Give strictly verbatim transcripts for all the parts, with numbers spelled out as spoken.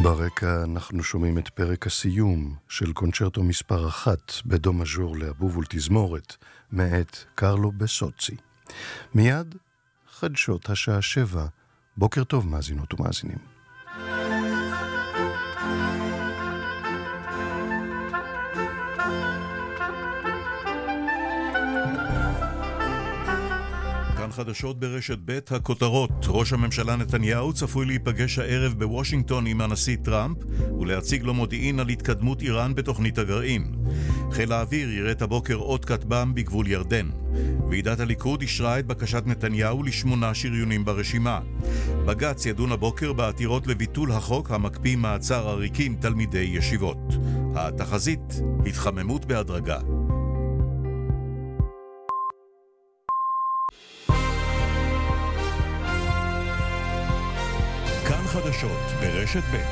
ברקע אנחנו שומעים את פרק הסיום של קונצ'רטו מספר אחת בדו מז'ור לאבוב ולתזמורת מאת קרלו בסוצי. מיד חדשות השעה שבע. בוקר טוב מאזינות ומאזינים. חדשות ברשת ב' הכותרות. ראש הממשלה נתניהו צפוי להיפגש הערב בוושינגטון עם הנשיא טראמפ ולהציג לו מודיעין על התקדמות איראן בתוכנית הגרעין. חיל האוויר יראה הבוקר עוד כטב"ם בגבול ירדן. ועידת הליכוד אישרה את בקשת נתניהו לשמונה שריונים ברשימה. בג"ץ ידון הבוקר בעתירות לביטול החוק המקפיא מעצר עריקים תלמידי ישיבות. התחזית, התחממות בהדרגה. חדשות ברשת ב'.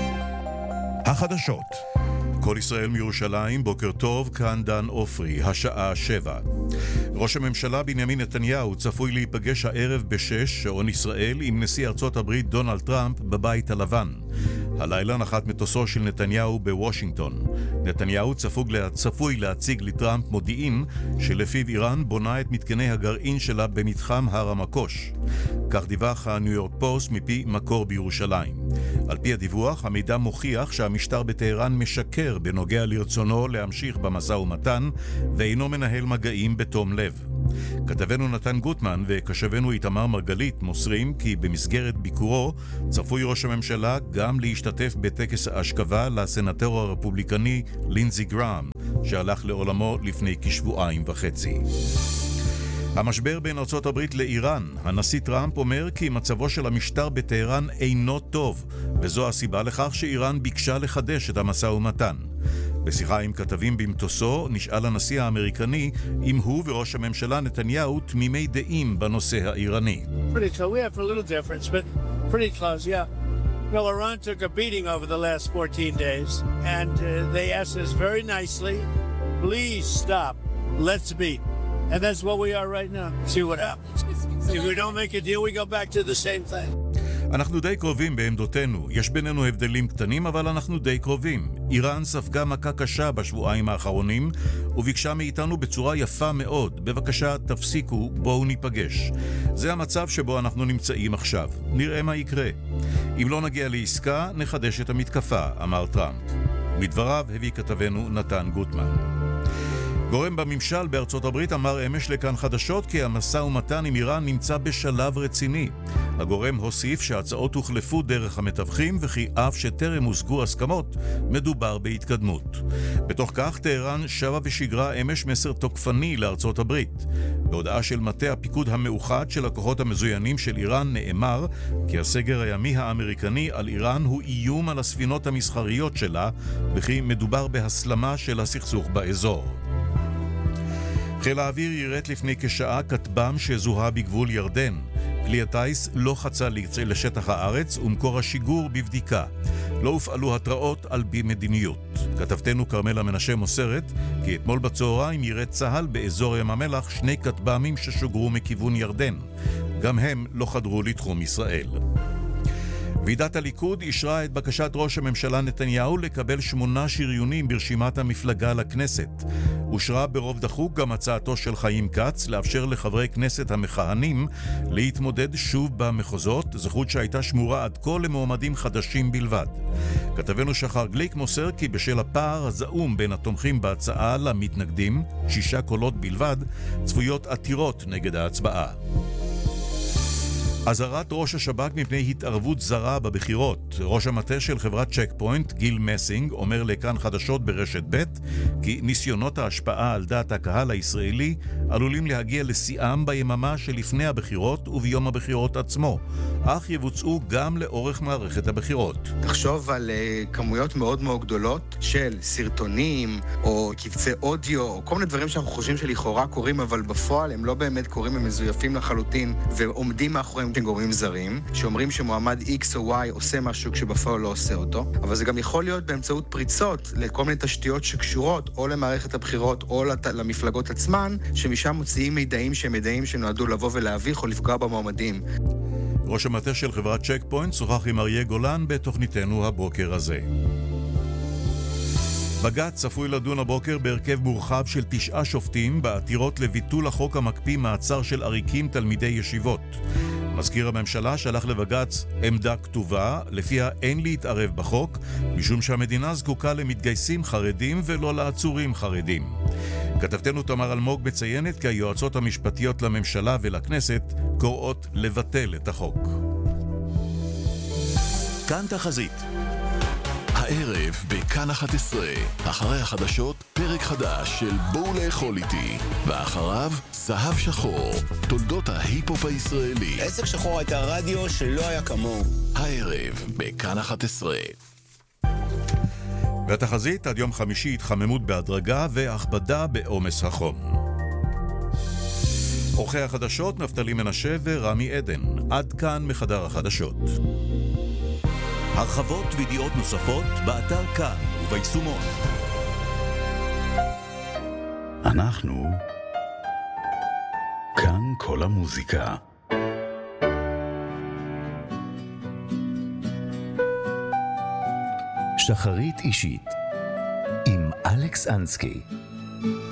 החדשות. כל ישראל מירושלים, בוקר טוב, כאן דן אופרי, השעה שבע. ראש הממשלה בנימין נתניהו צפוי להיפגש הערב בשש, שעון ישראל, עם נשיא ארצות הברית דונלד טראמפ בבית הלבן. הלילה נחת מטוסו של נתניהו בוושינגטון. נתניהו צפוי, צפוי להציג לטראמפ מודיעין שלפיו איראן בונה את מתקני הגרעין שלה במתחם הר המקוש. כך דיווח הניו יורק פוסט מפי מקור בירושלים. על פי הדיווח, המידע מוכיח שהמשטר בטהרן משקר בנוגע לרצונו להמשיך במשא ומתן ואינו מנהל מגעים בתום לב. כתבנו נתן גוטמן וקשבנו איתמר מרגלית מוסרים כי במסגרת ביקורו צפוי ראש הממשלה גם להשתתף בטקס האשכבה לסנטור הרפובליקני לינזי גראם, שהלך לעולמו לפני כשבועיים וחצי. המשבר בין ארצות הברית לאיראן. הנשיא טראמפ אומר כי מצבו של המשטר בטהרן אינו טוב, וזו הסיבה לכך שאיראן ביקשה לחדש את המשא ומתן. בשיחה עם כתבים במטוסו נשאל הנשיא האמריקני אם הוא וראש הממשלה נתניהו תמימי דעים בנושא האיראני. Pretty close. We have a little difference, but pretty close, yeah. Well, Iran took a beating over the last fourteen days, and uh, they asked us very nicely, please stop, let's meet. And that's what we are right now. See what happens. If we don't make a deal, we go back to the same thing. אנחנו די קרובים בעמדותינו. יש בינינו הבדלים קטנים, אבל אנחנו די קרובים. איראן ספגה מכה קשה בשבועיים האחרונים, וביקשה מאיתנו בצורה יפה מאוד. בבקשה, תפסיקו, בואו ניפגש. זה המצב שבו אנחנו נמצאים עכשיו. נראה מה יקרה. אם לא נגיע לעסקה, נחדש את המתקפה, אמר טראמפ. מדבריו הביא כתבנו נתן גוטמן. גורם בממשל בארצות הברית אמר אמש לכאן חדשות כי המשא ומתן עם איראן נמצא בשלב רציני. הגורם הוסיף שההצעות הוחלפו דרך המתווכים וכי אף שטרם הושגו הסכמות, מדובר בהתקדמות. בתוך כך טהרן שבה ושגרה אמש מסר תוקפני לארצות הברית. בהודעה של מטה הפיקוד המאוחד של הכוחות המזוינים של איראן נאמר כי הסגר הימי האמריקני על איראן הוא איום על הספינות המסחריות שלה וכי מדובר בהסלמה של הסכסוך באזור. חיל האוויר יראת לפני כשעה כטב"ם שזוהה בגבול ירדן. כלי הטייס לא חצה לשטח הארץ ומקור השיגור בבדיקה. לא הופעלו התראות על בי מדיניות. כתבתנו קרמלה מנשה מוסרת כי אתמול בצהריים יראת צהל באזור ים המלח שני כטב"מים ששוגרו מכיוון ירדן. גם הם לא חדרו לתחום ישראל. ועידת הליכוד אישרה את בקשת ראש הממשלה נתניהו לקבל שמונה שריונים ברשימת המפלגה לכנסת. אושרה ברוב דחוק גם הצעתו של חיים כץ לאפשר לחברי כנסת המכהנים להתמודד שוב במחוזות, זכות שהייתה שמורה עד כה למועמדים חדשים בלבד. כתבנו שחר גליק מוסר כי בשל הפער הזעום בין התומכים בהצעה למתנגדים, שישה קולות בלבד, צפויות עתירות נגד ההצבעה. אזהרת ראש השב"כ מפני התערבות זרה בבחירות. ראש המטה של חברת צ'ק פוינט, גיל מסינג, אומר לכאן חדשות ברשת ב' כי ניסיונות ההשפעה על דעת הקהל הישראלי עלולים להגיע לשיאם ביממה שלפני הבחירות וביום הבחירות עצמו, אך יבוצעו גם לאורך מערכת הבחירות. תחשוב על uh, כמויות מאוד מאוד גדולות של סרטונים או קבצי אודיו או כל מיני דברים שאנחנו חושבים שלכאורה קורים, אבל בפועל הם לא באמת קורים, הם מזויפים לחלוטין ועומדים מאחוריהם גורמים זרים, שאומרים שמועמד X או Y עושה משהו כשבפועל לא עושה אותו, אבל זה גם יכול להיות באמצעות פריצות לכל מיני תשתיות שקשורות או למערכת הבחירות או לת... למפלגות עצמן, שמשם מוציאים מידעים שהם מידעים שנועדו לבוא ולהביך או לפגוע במועמדים. ראש המטה של חברת צ'ק פוינט שוחח עם אריה גולן בתוכניתנו הבוקר הזה. בג"ץ צפוי לדון הבוקר בהרכב מורחב של תשעה שופטים בעתירות לביטול החוק המקפיא מעצר של עריקים תלמידי ישיבות. מזכיר הממשלה שלח לבג"ץ עמדה כתובה, לפיה אין להתערב בחוק, משום שהמדינה זקוקה למתגייסים חרדים ולא לעצורים חרדים. כתבתנו תמר אלמוג מציינת כי היועצות המשפטיות לממשלה ולכנסת קוראות לבטל את החוק. כאן תחזית. הערב בכאן אחת עשרה, אחרי החדשות, פרק חדש של בואו לאכול איתי, ואחריו זהב שחור, תולדות ההיפ-הופ הישראלי. עסק שחור הייתה רדיו שלא היה כמוהו. הערב בכאן אחת עשרה. והתחזית עד יום חמישי התחממות בהדרגה והכבדה בעומס החום. עורכי החדשות נפתלי מנשה ורמי עדן. עד כאן מחדר החדשות. הרחבות וידיעות נוספות באתר כאן וביישומון. אנחנו כאן כל המוזיקה. שחרית אישית עם אלכס אנסקי.